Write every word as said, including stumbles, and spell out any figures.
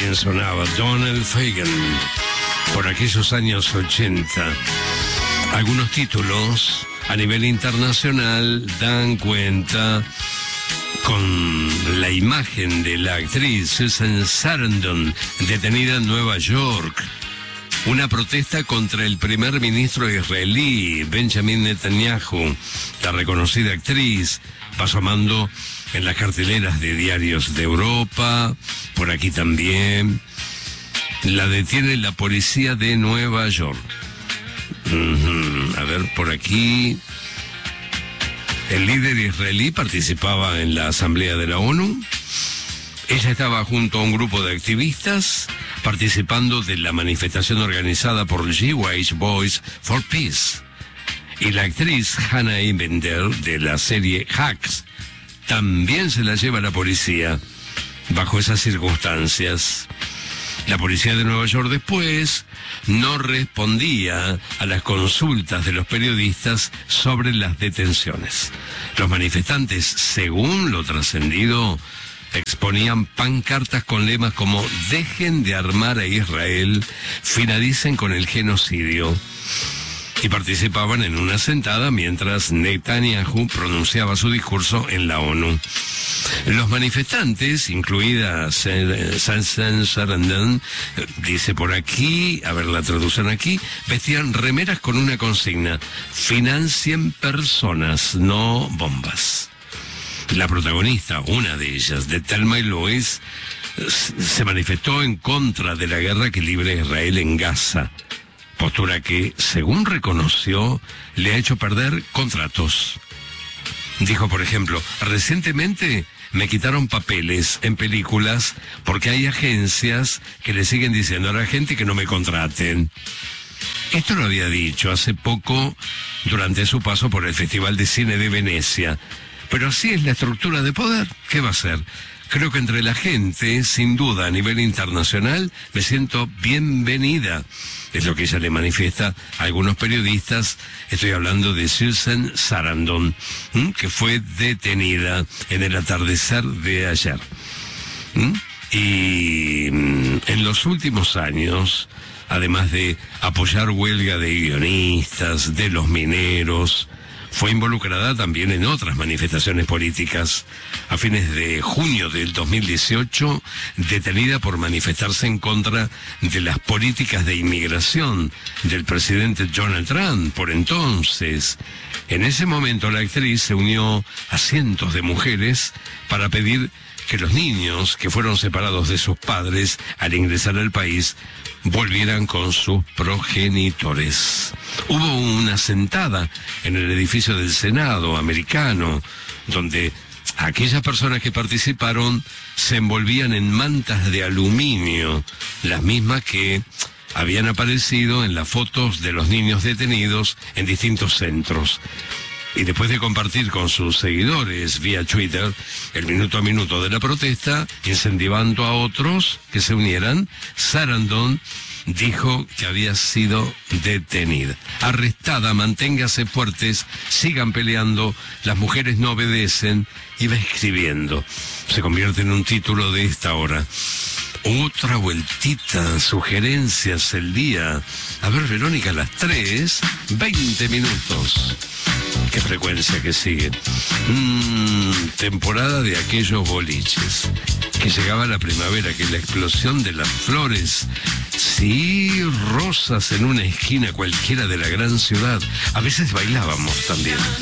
también sonaba Donald Fagen por aquellos años ochenta. Algunos títulos a nivel internacional dan cuenta con la imagen de la actriz Susan Sarandon, detenida en Nueva York. Una protesta contra el primer ministro israelí, Benjamin Netanyahu. La reconocida actriz pasó mando en las carteleras de diarios de Europa, por aquí también. La detiene la policía de Nueva York. Uh-huh. A ver, por aquí. El líder israelí participaba en la Asamblea de la ONU. Ella estaba junto a un grupo de activistas participando de la manifestación organizada por Jewish Boys for Peace. Y la actriz Hannah Bender, de la serie Hacks, también se la lleva la policía bajo esas circunstancias. La policía de Nueva York después no respondía a las consultas de los periodistas sobre las detenciones. Los manifestantes, según lo trascendido, exponían pancartas con lemas como "dejen de armar a Israel, finalicen con el genocidio", y participaban en una sentada mientras Netanyahu pronunciaba su discurso en la ONU. Los manifestantes, incluida Susan Sarandon, dice por aquí, a ver la traducción aquí, vestían remeras con una consigna: financien personas, no bombas. La protagonista, una de ellas, de Thelma y Louise, se manifestó en contra de la guerra que libra Israel en Gaza, postura que, según reconoció, le ha hecho perder contratos. Dijo, por ejemplo, recientemente me quitaron papeles en películas porque hay agencias que le siguen diciendo a la gente que no me contraten. Esto lo había dicho hace poco durante su paso por el Festival de Cine de Venecia. Pero así es la estructura de poder. ¿Qué va a ser? Creo que entre la gente, sin duda, a nivel internacional, me siento bienvenida. Es lo que ella le manifiesta a algunos periodistas. Estoy hablando de Susan Sarandon, ¿m? que fue detenida en el atardecer de ayer. ¿M? Y en los últimos años, además de apoyar huelga de guionistas, de los mineros, fue involucrada también en otras manifestaciones políticas. A fines de junio del dos mil dieciocho, detenida por manifestarse en contra de las políticas de inmigración del presidente Donald Trump, por entonces. En ese momento la actriz se unió a cientos de mujeres para pedir que los niños que fueron separados de sus padres al ingresar al país volvieran con sus progenitores. Hubo una sentada en el edificio del Senado americano, donde aquellas personas que participaron se envolvían en mantas de aluminio, las mismas que habían aparecido en las fotos de los niños detenidos en distintos centros. Y después de compartir con sus seguidores vía Twitter el minuto a minuto de la protesta, incentivando a otros que se unieran, Sarandon dijo que había sido detenida. Arrestada, manténgase fuertes, sigan peleando, las mujeres no obedecen, y va escribiendo. Se convierte en un título de esta hora. Otra vueltita, sugerencias el día. A ver, Verónica, a las tres, veinte minutos. Qué frecuencia que sigue. Mm, temporada de aquellos boliches. Que llegaba la primavera, que la explosión de las flores, sí, rosas en una esquina cualquiera de la gran ciudad. A veces bailábamos también.